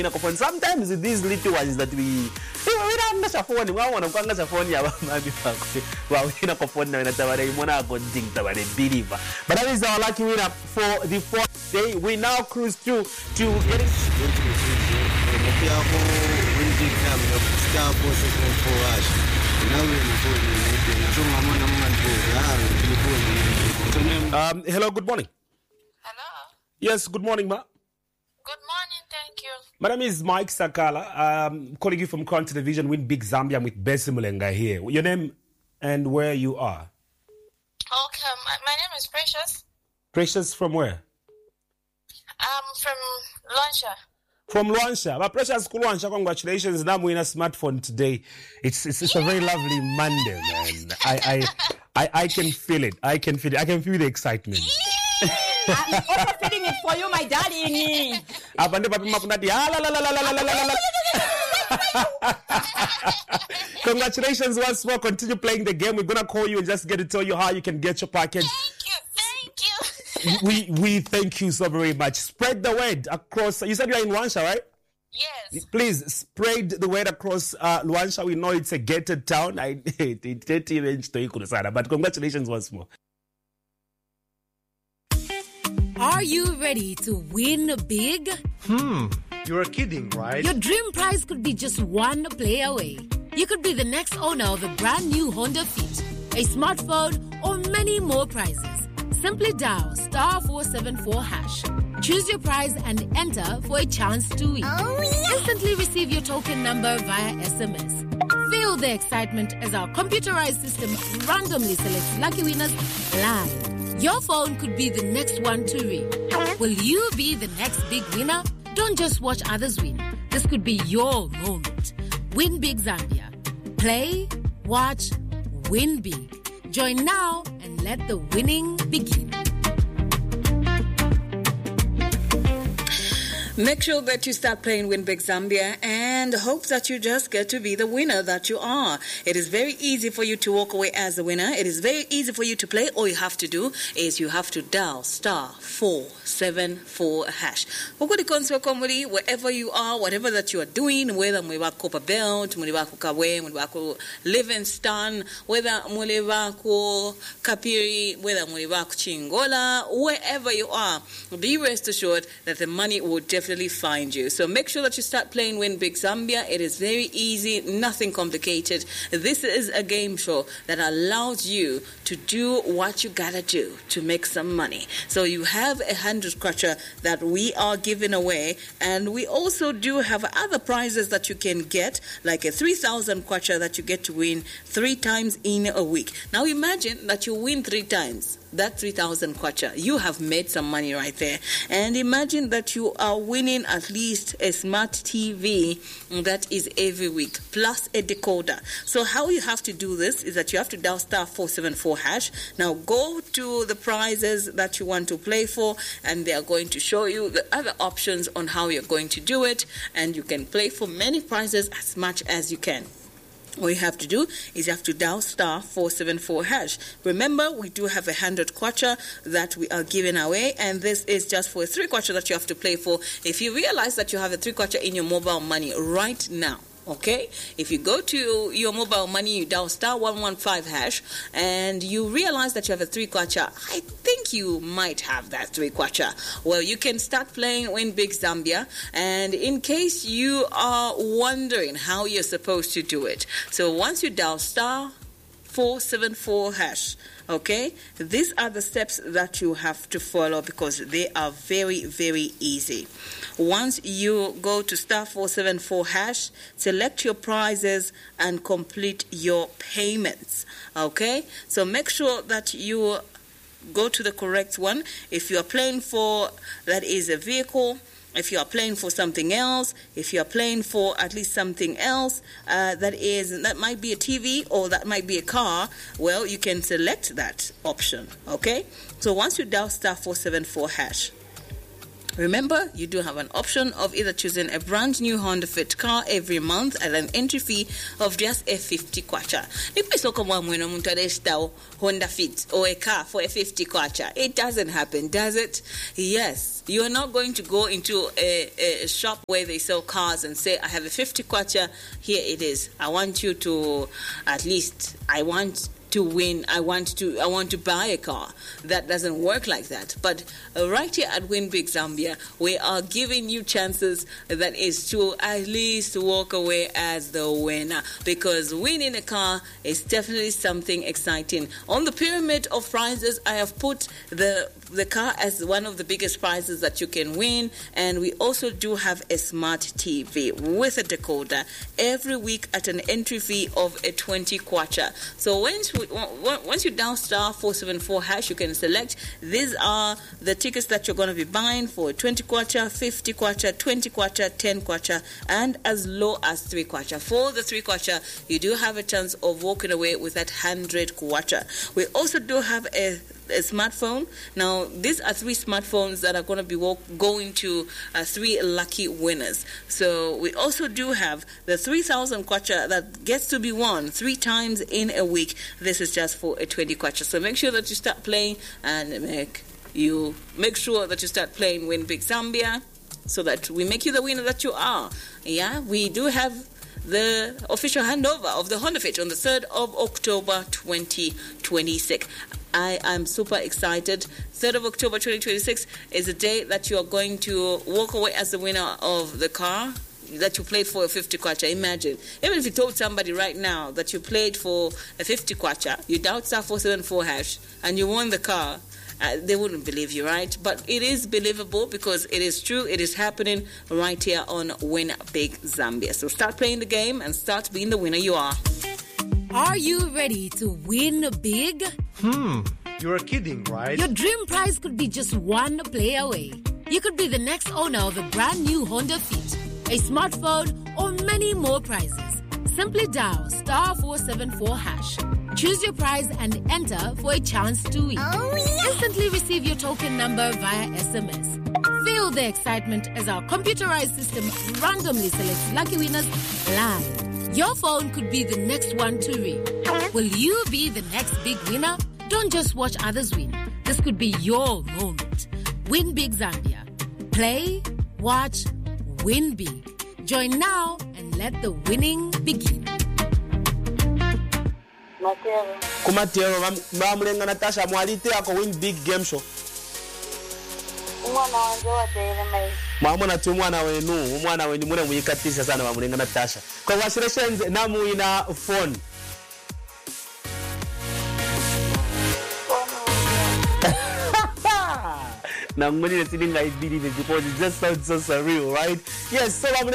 Sometimes these little ones that we don't have phone. We want to go on phone. Yeah, but that is our lucky winner for the fourth day. We now cruise through to getting. Hello, good morning. Hello. Yes, good morning, ma. Good morning, thank you. My name is Mike Sakala. Calling you from Crown Television, Win Big Zambia. I'm with Bessie Mulenga here. Your name and where you are? Okay, my name is Precious. Precious from where? From Luansha. From Luansha. But Precious Luansha, congratulations. Now we're in a smartphone today. It's a very lovely Monday, man. I can feel it. I can feel the excitement. I'm also feeling it for you, my darling. Congratulations once more. Continue playing the game. We're going to call you and just get to tell you how you can get your package. Thank you. We thank you so very much. Spread the word across. You said you're in Luansha, right? Yes. Please spread the word across Luansha. We know it's a gated town. But congratulations once more. Are you ready to win big? You're kidding, right? Your dream prize could be just one play away. You could be the next owner of a brand new Honda Fit, a smartphone, or many more prizes. Simply dial *474#. Choose your prize and enter for a chance to win. Instantly receive your token number via SMS. Feel the excitement as our computerized system randomly selects lucky winners live. Your phone could be the next one to ring. Will you be the next big winner? Don't just watch others win. This could be your moment. Win Big Zambia. Play, watch, win big. Join now and let the winning begin. Make sure that you start playing Win Big Zambia and hope that you just get to be the winner that you are. It is very easy for you to walk away as a winner. It is very easy for you to play. All you have to do is you have to dial *474#. Wherever you are, whatever that you are doing, whether mwibako Belt, mwibako Kawe, mwibako Livingston, whether mwibako Kapiri, whether mwibako Chingola, wherever you are, be rest assured that the money will definitely find you. So make sure that you start playing Win Big Zambia. It is very easy, nothing complicated. This is a game show that allows you to do what you gotta do to make some money. So you have 100 kwacha that we are giving away, and we also do have other prizes that you can get, like a 3,000 kwacha that you get to win 3 times in a week. Now imagine that you win 3 times. That 3,000 kwacha, you have made some money right there. And imagine that you are winning at least a smart TV that is every week, plus a decoder. So how you have to do this is that you have to dial *474#. Now go to the prizes that you want to play for, and they are going to show you the other options on how you're going to do it. And you can play for many prizes as much as you can. All you have to do is you have to dial *474#. Remember, we do have 100 kwacha that we are giving away, and this is just for a 3 kwacha that you have to play for. If you realize that you have a 3 kwacha in your mobile money right now, okay, if you go to your mobile money, you dial *115#, and you realize that you have a 3 kwacha, I think you might have that 3 kwacha. Well, you can start playing Win Big Zambia, and in case you are wondering how you're supposed to do it, so once you dial *474#, okay, these are the steps that you have to follow because they are very, very easy. Once you go to *474#, select your prizes and complete your payments, okay? So make sure that you go to the correct one. If you are playing for, that is a vehicle, if you are playing for something else, if you are playing for at least something else, that might be a TV or that might be a car, well, you can select that option, okay? So once you dial *474#, Remember, you do have an option of either choosing a brand new Honda Fit car every month at an entry fee of just a 50 kwacha. Honda Fit or a car for a 50 kwacha. It doesn't happen, does it? Yes. You are not going to go into a shop where they sell cars and say, I have a 50 kwacha, here it is. I want you to, at least, I want to win. I want to buy a car. That doesn't work like that. But right here at Win Big Zambia, we are giving you chances that is to at least walk away as the winner, because winning a car is definitely something exciting. On the pyramid of prizes, I have put the car as one of the biggest prizes that you can win, and we also do have a smart TV with a decoder every week at an entry fee of a 20 kwacha. So once you dial star 474 hash, you can select. These are the tickets that you're going to be buying for 20 kwacha, 50 kwacha, 20 kwacha, 10 kwacha, and as low as 3 kwacha. For the 3 kwacha, you do have a chance of walking away with that 100 kwacha. We also do have a smartphone. Now, these are 3 smartphones that are going to be going to 3 lucky winners. So we also do have the 3,000 kwacha that gets to be won 3 times in a week. This is just for a 20 kwacha. So make sure that you start playing, and make sure that you start playing Win Big Zambia, so that we make you the winner that you are. Yeah, we do have the official handover of the Honda Fit on the 3rd of October 2026. I am super excited. 3rd of October 2026 is the day that you are going to walk away as the winner of the car that you played for a 50 kwacha. Imagine, even if you told somebody right now that you played for a 50 kwacha, you dialed star 474 hash, and you won the car, they wouldn't believe you, right? But it is believable, because it is true. It is happening right here on Win Big Zambia. So start playing the game and start being the winner you are. Are you ready to win big? You're kidding, right? Your dream prize could be just one play away. You could be the next owner of a brand new Honda Fit, a smartphone, or many more prizes. Simply dial star 474 hash. Choose your prize and enter for a chance to win. Instantly receive your token number via SMS. Feel the excitement as our computerized system randomly selects lucky winners live. Your phone could be the next one to ring. Will you be the next big winner? Don't just watch others win. This could be your moment. Win Big Zambia. Play, watch, win big. Join now and let the winning begin. Kumatero mamulenga Natasha mwalite ako Win Big Game Show. Umwana wanje watele mai. Mwamona tu mwana wenu, umwana wenu mune muyikatisha sana mamulenga Natasha. Congratulations namu ina phone. Na mwini silinga ibili because it just sounds so surreal, right? Yes, so